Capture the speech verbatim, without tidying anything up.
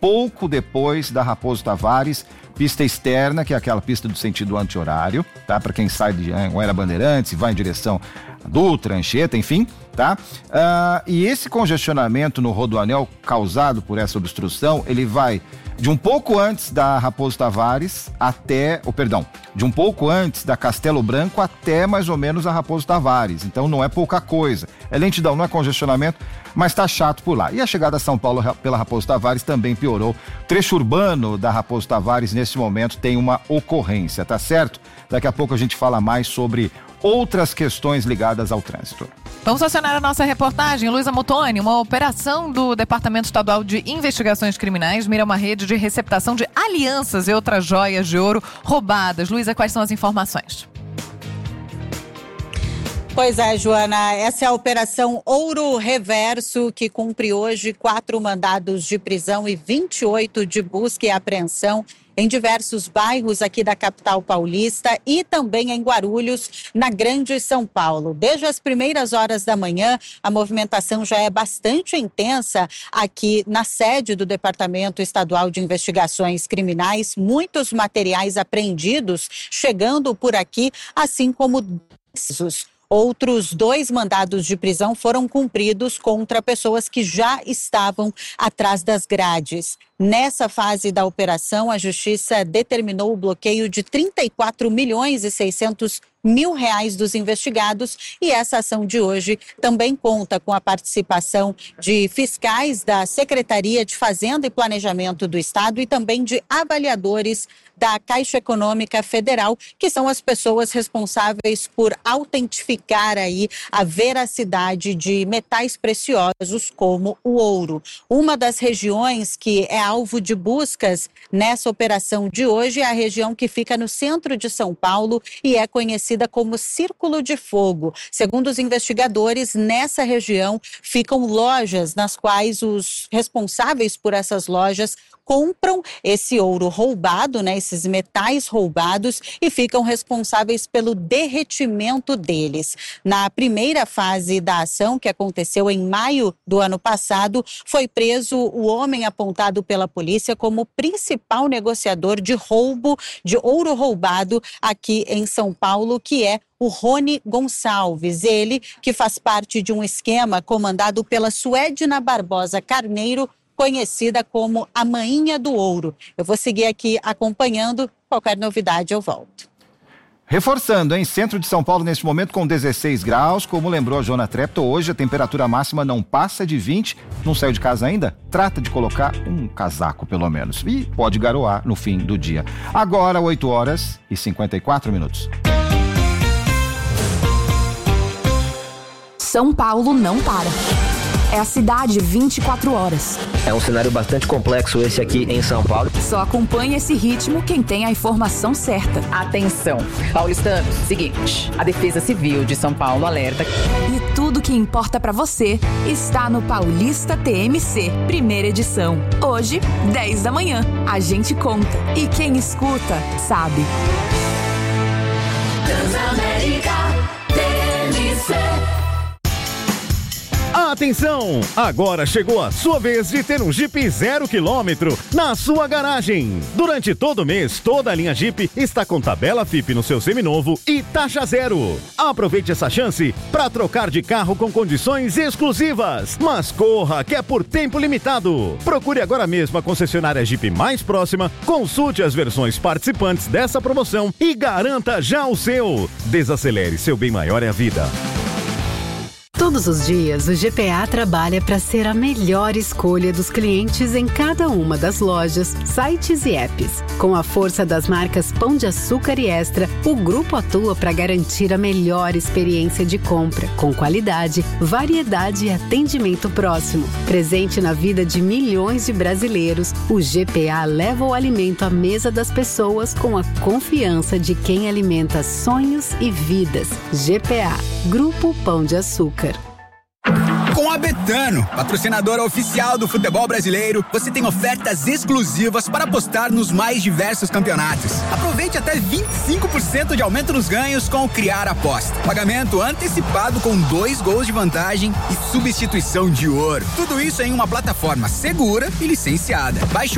pouco depois da Raposo Tavares, pista externa, que é aquela pista do sentido anti-horário, tá? Para quem sai de Anhanguera Bandeirantes e vai em direção a Dutra, Anchieta, enfim, tá? Uh, e esse congestionamento no rodoanel causado por essa obstrução, ele vai de um pouco antes da Raposo Tavares até, oh, perdão, de um pouco antes da Castelo Branco até mais ou menos a Raposo Tavares. Então não é pouca coisa. É lentidão, não é congestionamento, mas tá chato por lá. E a chegada a São Paulo pela Raposo Tavares também piorou. Trecho urbano da Raposo Tavares nesse momento tem uma ocorrência, tá certo? Daqui a pouco a gente fala mais sobre outras questões ligadas ao trânsito. Vamos acionar a nossa reportagem, Luísa Mutoni. Uma operação do Departamento Estadual de Investigações Criminais mira uma rede de receptação de alianças e outras joias de ouro roubadas. Luísa, quais são as informações? Pois é, Joana, essa é a Operação Ouro Reverso, que cumpre hoje quatro mandados de prisão e vinte e oito de busca e apreensão em diversos bairros aqui da capital paulista e também em Guarulhos, na Grande São Paulo. Desde as primeiras horas da manhã, a movimentação já é bastante intensa aqui na sede do Departamento Estadual de Investigações Criminais. Muitos materiais apreendidos chegando por aqui, assim como outros dois mandados de prisão foram cumpridos contra pessoas que já estavam atrás das grades. Nessa fase da operação, a Justiça determinou o bloqueio de trinta e quatro milhões e seiscentos mil reais dos investigados, e essa ação de hoje também conta com a participação de fiscais da Secretaria de Fazenda e Planejamento do Estado e também de avaliadores da Caixa Econômica Federal, que são as pessoas responsáveis por autentificar aí a veracidade de metais preciosos como o ouro. Uma das regiões que é alvo de buscas nessa operação de hoje é a região que fica no centro de São Paulo e é conhecida como Círculo de Fogo. Segundo os investigadores, nessa região ficam lojas nas quais os responsáveis por essas lojas compram esse ouro roubado, né, esses metais roubados, e ficam responsáveis pelo derretimento deles. Na primeira fase da ação, que aconteceu em maio do ano passado, foi preso o homem apontado pela polícia como principal negociador de roubo de ouro roubado aqui em São Paulo, que é o Rony Gonçalves, ele que faz parte de um esquema comandado pela Suedna Barbosa Carneiro, conhecida como a Mainha do Ouro. Eu vou seguir aqui acompanhando, qualquer novidade eu volto. Reforçando, em centro de São Paulo neste momento com dezesseis graus, como lembrou a Joana Trepto, hoje a temperatura máxima não passa de vinte. Não saiu de casa ainda? Trata de colocar um casaco pelo menos e pode garoar no fim do dia. Agora oito horas e cinquenta e quatro minutos. São Paulo não para. É a cidade vinte e quatro horas. É um cenário bastante complexo esse aqui em São Paulo. Só acompanha esse ritmo quem tem a informação certa. Atenção, paulistanos, seguinte, a Defesa Civil de São Paulo alerta. E tudo que importa pra você está no Paulista T M C, primeira edição. Hoje, dez da manhã. A gente conta e quem escuta, sabe. Transamérica T M C. Atenção! Agora chegou a sua vez de ter um Jeep zero quilômetro na sua garagem. Durante todo o mês, toda a linha Jeep está com tabela F I P no seu seminovo e taxa zero. Aproveite essa chance para trocar de carro com condições exclusivas. Mas corra, que é por tempo limitado. Procure agora mesmo a concessionária Jeep mais próxima, consulte as versões participantes dessa promoção e garanta já o seu. Desacelere, seu bem maior é a vida. Todos os dias, o G P A trabalha para ser a melhor escolha dos clientes em cada uma das lojas, sites e apps. Com a força das marcas Pão de Açúcar e Extra, o grupo atua para garantir a melhor experiência de compra, com qualidade, variedade e atendimento próximo. Presente na vida de milhões de brasileiros, o G P A leva o alimento à mesa das pessoas com a confiança de quem alimenta sonhos e vidas. G P A, Grupo Pão de Açúcar. Com a Betano, patrocinadora oficial do futebol brasileiro, você tem ofertas exclusivas para apostar nos mais diversos campeonatos. Aproveite até vinte e cinco por cento de aumento nos ganhos com o Criar Aposta. Pagamento antecipado com dois gols de vantagem e substituição de ouro. Tudo isso em uma plataforma segura e licenciada. Baixe